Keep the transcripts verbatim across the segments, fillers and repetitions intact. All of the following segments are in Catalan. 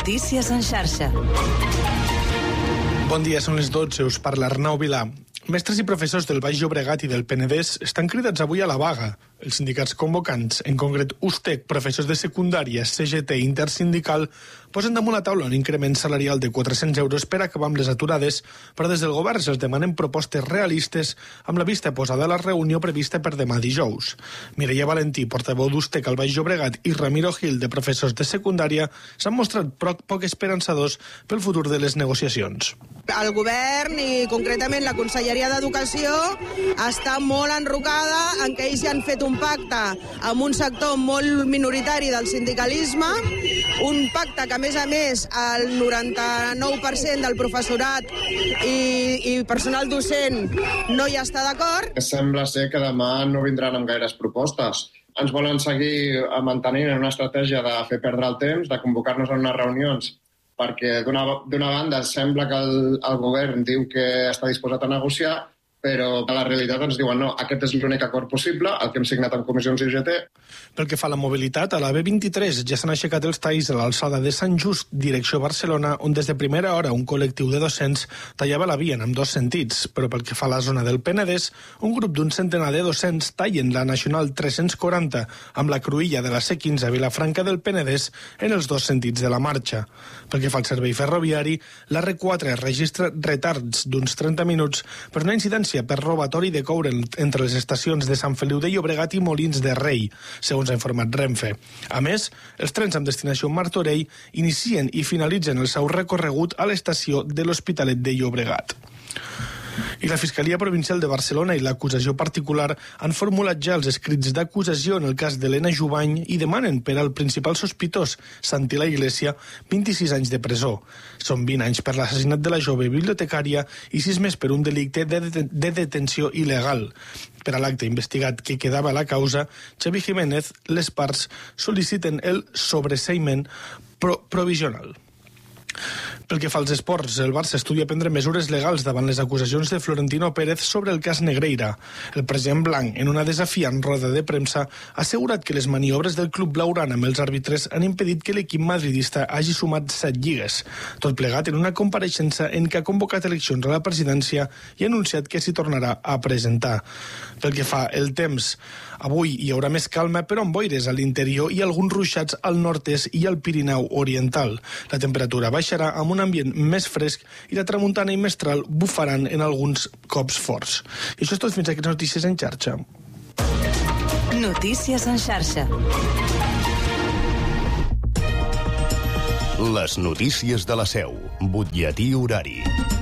Notícies en xarxa. Bon dia, són les dotze, us parla Arnau Vilà. Mestres i professors del Baix Llobregat i del Penedès estan cridats avui a la vaga. Els sindicats convocants, en concret U S T E C, professors de secundària, C G T i Intersindical, posen damunt la taula un increment salarial de quatre-cents euros per acabar amb les aturades, però des del govern se'ls demanen propostes realistes amb la vista posada a la reunió prevista per demà dijous. Mireia Valentí, portaveu d'U S T E C al Baix Llobregat, i Ramiro Gil, de professors de secundària, s'han mostrat poc, poc esperançadors pel futur de les negociacions. El govern i concretament la Conselleria d'Educació està molt enrocada en que ells ja han fet un pacte amb un sector molt minoritari del sindicalisme, un pacte que a més a més el noranta-nou per cent del professorat i, i personal docent no hi està d'acord. Sembla ser que demà no vindran amb gaires propostes. Ens volen seguir mantenint en una estratègia de fer perdre el temps, de convocar-nos en unes reunions, perquè d'una banda sembla que el, el govern diu que està disposat a negociar, però a la realitat ens diuen no, aquest és l'únic acord possible, el que hem signat amb comissions I G T. Pel que fa a la mobilitat, a la B vint-i-tres ja s'han aixecat els talls a l'alçada de Sant Just, direcció Barcelona, on des de primera hora un col·lectiu de docents tallava la via en ambdós sentits, però pel que fa a la zona del Penedès, un grup d'un centenar de docents tallen la Nacional tres-cents quaranta amb la cruïlla de la C quinze a Vilafranca del Penedès en els dos sentits de la marxa. Pel que fa al servei ferroviari, la R quatre registra retards d'uns trenta minuts per una incidència per robatori de coure entre les estacions de Sant Feliu de Llobregat i Molins de Rei, segons ha informat Renfe. A més, els trens amb destinació Martorell inicien i finalitzen el seu recorregut a l'estació de l'Hospitalet de Llobregat. I la Fiscalia Provincial de Barcelona i l'acusació particular han formulat ja els escrits d'acusació en el cas d'Helena Jubany i demanen per al principal sospitós, Santi La Iglesia, vint-i-sis anys de presó. Són vint anys per l'assassinat de la jove bibliotecària i sis més per un delicte de, de, de detenció il·legal. Per a l'acte investigat que quedava a la causa, Xavi Jiménez, les parts sol·liciten el sobreseïment pro provisional. Pel que fa als esports, el Barça estudia prendre mesures legals davant les acusacions de Florentino Pérez sobre el cas Negreira. El president blanc, en una desafiant roda de premsa, ha assegurat que les maniobres del club blaugrana amb els àrbitres han impedit que l'equip madridista hagi sumat set lligues. Tot plegat en una compareixença en què ha convocat eleccions a la presidència i ha anunciat que s'hi tornarà a presentar. Pel que fa el temps, avui hi haurà més calma, però amb boires a l'interior i alguns ruixats al nord-est i al Pirineu oriental. La temperatura baixarà amb un ambient més fresc i la tramuntana i mestral bufaran en alguns cops forts. I això és tot, fins aquí les notícies en xarxa. Notícies en xarxa. Les notícies de la Seu. Butlletí horari.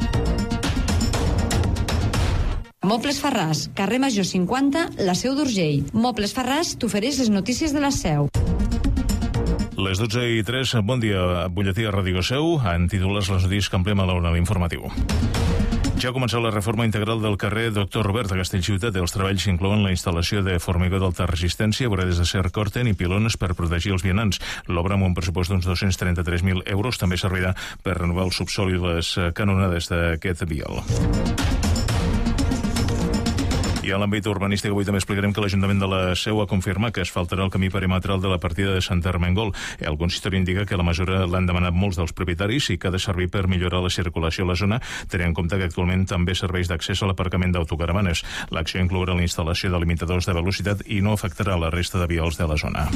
Mobles Farràs, carrer Major cinquanta, la Seu d'Urgell. Mobles Farràs t'ofereix les notícies de la Seu. Les dotze i tres, bon dia, butlletí a Ràdio Seu, en titulars les notícies que emplem a l'hora d'informatiu. Ja ha començat la reforma integral del carrer Doctor Robert a Castellciutat. Els treballs inclouen la instal·lació de formigó d'alta resistència, voredes d'acer Corten i pilones per protegir els vianants. L'obra, amb un pressupost d'uns dos-cents trenta-tres mil euros, també servirà per renovar el subsol i les canonades d'aquest vial. I a l'àmbit urbanístic avui també explicarem que l'Ajuntament de la Seu ha confirmat que asfaltarà el camí perimetral de la partida de Sant Ermengol. El consistori indica que la mesura l'han demanat molts dels propietaris i que ha de servir per millorar la circulació a la zona, tenint en compte que actualment també serveix d'accés a l'aparcament d'autocaravanes. L'acció inclourà la instal·lació de limitadors de velocitat i no afectarà la resta de vials de la zona.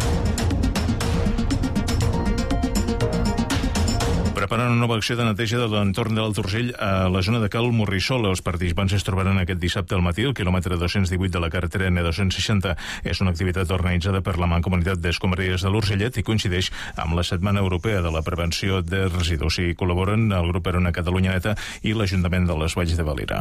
Preparant una nova acció de neteja de l'entorn de l'Alt Urgell a la zona de Cal Morrissol. Els participants es trobaran aquest dissabte al matí al quilòmetre dos-cents divuit de la carretera N dos-cents seixanta. És una activitat organitzada per la Mancomunitat d'Escombraries de l'Urgellet i coincideix amb la Setmana Europea de la Prevenció de Residus. I col·laboren el grup Per una Catalunya Neta i l'Ajuntament de les Valls de Valira.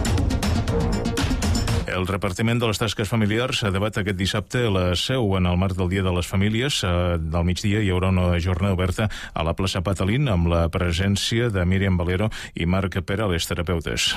El repartiment de les tasques familiars s'ha debat aquest dissabte a la Seu en el marc del Dia de les Famílies. Del migdia hi haurà una jornada oberta a la plaça Patalín amb la presència de Míriam Valero i Marc Perales, terapeutes.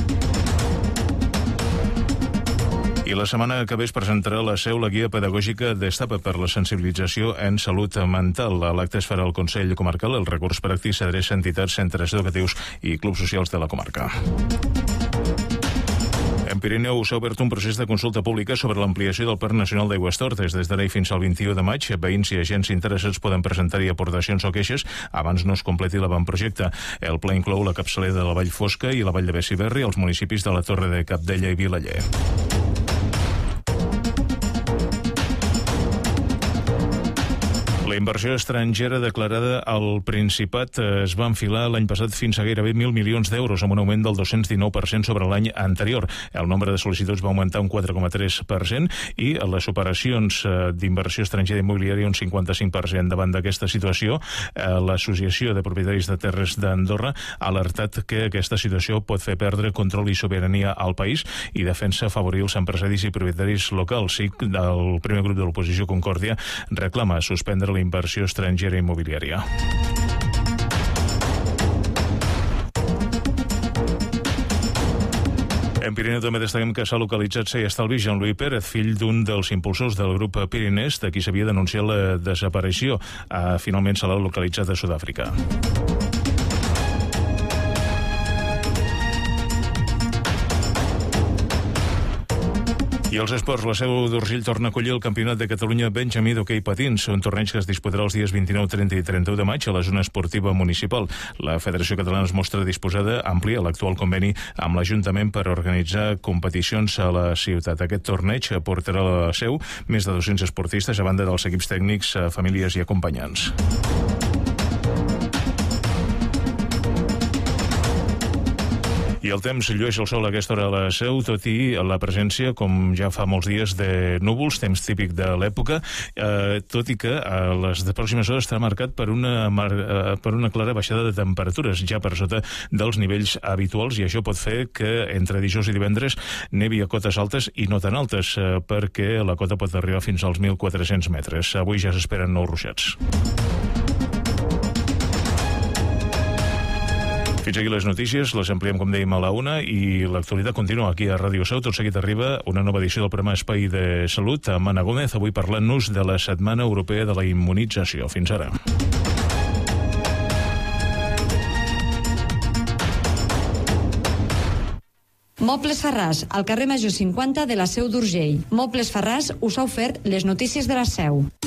I la setmana que ve es presentarà a la Seu la guia pedagògica d'Estapa per la sensibilització en salut mental. L'acte es farà al Consell Comarcal. El recurs pràctic s'adreça a entitats, centres educatius i clubs socials de la comarca. En Pirineu s'ha obert un procés de consulta pública sobre l'ampliació del Parc Nacional d'Aigües Tortes. Des d'ara i fins al vint-i-u de maig, veïns i agents interessats poden presentar-hi aportacions o queixes abans no es completi l'avantprojecte. El pla inclou la capçalera de la Vall Fosca i la Vall de Besiberri, als municipis de la Torre de Cabdella i Vilaller. La inversió estrangera declarada al Principat es va enfilar l'any passat fins a gairebé mil milions d'euros, amb un augment del dos-cents dinou per cent sobre l'any anterior. El nombre de sol·licituds va augmentar un quatre coma tres per cent i les operacions d'inversió estrangera immobiliària un cinquanta-cinc per cent. Davant d'aquesta situació, l'Associació de Propietaris de Terres d'Andorra ha alertat que aquesta situació pot fer perdre control i sobirania al país i defensa afavorir els empresaris i propietaris locals. Sí, el primer grup de l'oposició, Concòrdia, reclama suspendre la inversió estrangera immobiliària. En Pirineu també destaquem que s'ha localitzat sa i estalvi Jean-Louis Pérez, fill d'un dels impulsors del grup Pirinès, de qui s'havia denunciat la desaparició. Ah, finalment se l'ha localitzat a Sud-àfrica. I els esports, la Seu d'Urgell torna a acollir el Campionat de Catalunya Benjamí d'hoquei patins, un torneig que es disputarà els dies vint-i-nou, trenta i trenta-u de maig a la zona esportiva municipal. La Federació Catalana es mostra disposada a ampliar l'actual conveni amb l'Ajuntament per organitzar competicions a la ciutat. Aquest torneig portarà a la Seu més de dos-cents esportistes, a banda dels equips tècnics, famílies i acompanyants. I el temps llueix el sol a aquesta hora a la Seu, tot i la presència, com ja fa molts dies, de núvols, temps típic de l'època, eh, tot i que a les pròximes hores estarà marcat per una, eh, per una clara baixada de temperatures, ja per sota dels nivells habituals, i això pot fer que entre dijous i divendres nevi a cotes altes i no tan altes, eh, perquè la cota pot arribar fins als mil quatre-cents metres. Avui ja s'esperen nous ruixats. Fins aquí les notícies, les ampliem, com dèiem, a la una, i l'actualitat continua aquí a Ràdio Seu. Tot seguit arriba una nova edició del programa Espai de Salut amb Anna Gómez, avui parlant-nos de la Setmana Europea de la Immunització. Fins ara. Mobles Farràs, al carrer Major cinquanta de la Seu d'Urgell. Mobles Farràs us ha ofert les notícies de la Seu.